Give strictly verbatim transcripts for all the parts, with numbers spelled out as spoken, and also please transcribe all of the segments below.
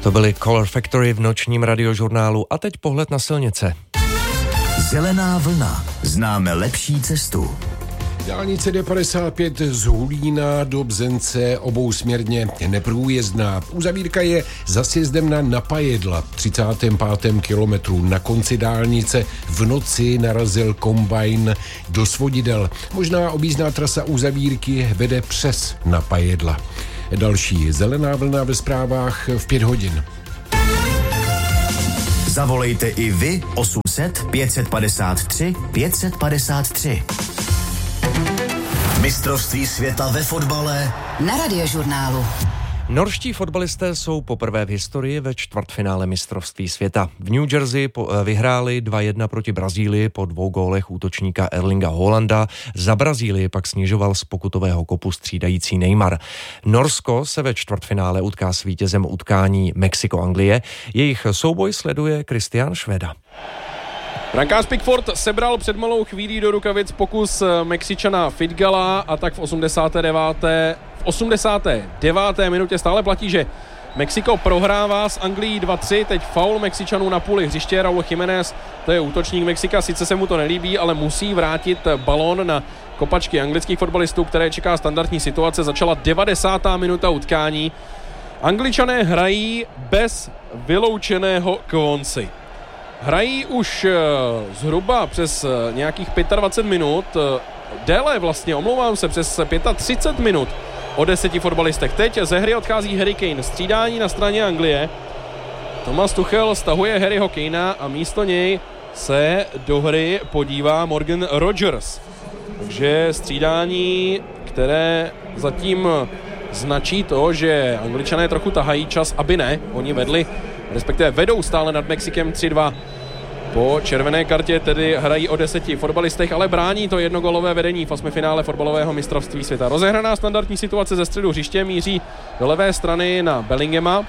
To byly Color Factory v nočním radiožurnálu a teď pohled na silnice. Zelená vlna. Známe lepší cestu. Dálnice D padesát pět z Hulína do Bzence obousměrně neprůjezdná. Uzavírka je za sjezdem na Napajedla. V třicátém pátém kilometru na konci dálnice v noci narazil kombajn do svodidel. Možná objízdná trasa uzavírky vede přes Napajedla. Další zelená vlna ve zprávách v pět hodin. Zavolejte i vy osm set pět padesát tři pět padesát tři. Mistrovství světa ve fotbale na Radiožurnálu. Norští fotbalisté jsou poprvé v historii ve čtvrtfinále mistrovství světa. V New Jersey vyhráli dva jedna proti Brazílii po dvou gólech útočníka Erlinga Haalanda. Za Brazílii pak snižoval z pokutového kopu střídající Neymar. Norsko se ve čtvrtfinále utká s vítězem utkání Mexiko-Anglie. Jejich souboj sleduje Kristián Šveda. Brankář Pickford sebral před malou chvílí do rukavic pokus Mexičana Fitgala a tak v osmdesáté deváté v osmdesáté deváté minutě stále platí, že Mexiko prohrává s Anglií dva tři, teď faul Mexičanů na půli hřiště. Raúl Jiménez, to je útočník Mexika, sice se mu to nelíbí, ale musí vrátit balón na kopačky anglických fotbalistů, které čeká standardní situace. Začala devadesátá minuta utkání. Angličané hrají bez vyloučeného Kvoncy. Hrají už zhruba přes nějakých dvacet pět minut, déle vlastně, omlouvám se, přes třicet pět minut o deseti fotbalistech. Teď ze hry odchází Harry Kane, střídání na straně Anglie. Thomas Tuchel stahuje Harryho Kanea a místo něj se do hry podívá Morgan Rogers. Takže střídání, které zatím značí to, že Angličané trochu tahají čas, aby ne. Oni vedli, respektive vedou stále nad Mexikem tři dva. Po červené kartě tedy hrají o deseti fotbalistech, ale brání to jednogólové vedení v osmifinále fotbalového mistrovství světa. Rozehraná standardní situace ze středu hřiště míří do levé strany na Bellinghama.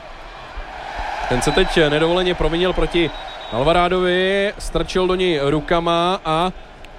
Ten se teď nedovoleně provinil proti Alvarádovi, strčil do něj rukama a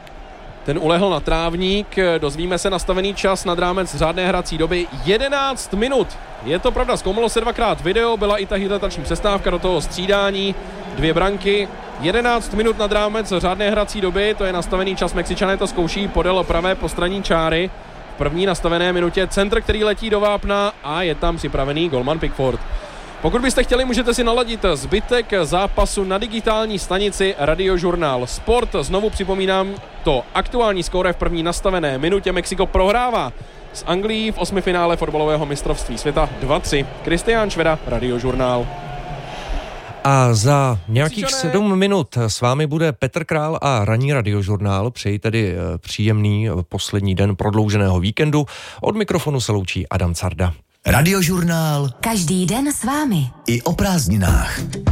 ten ulehl na trávník. Dozvíme se nastavený čas nad rámec řádné hrací doby jedenáct minut. Je to pravda, zkoumalo se dvakrát video, byla i ta hydratační přestávka do toho střídání, dvě branky. jedenáct minut nad rámec řádné hrací doby, to je nastavený čas. Mexičané to zkouší podél pravé postranní čáry. V první nastavené minutě centr, který letí do vápna a je tam připravený golman Pickford. Pokud byste chtěli, můžete si naladit zbytek zápasu na digitální stanici Radiožurnál Sport. Znovu připomínám to aktuální skóre v první nastavené minutě. Mexiko prohrává s Anglií v osmifinále fotbalového mistrovství světa dva tři. Kristián Šveda, Radiožurnál. A za nějakých sedm minut s vámi bude Petr Král a ranní Radiožurnál. Přeji tedy příjemný poslední den prodlouženého víkendu. Od mikrofonu se loučí Adam Carda. Radiožurnál. Každý den s vámi. I o prázdninách.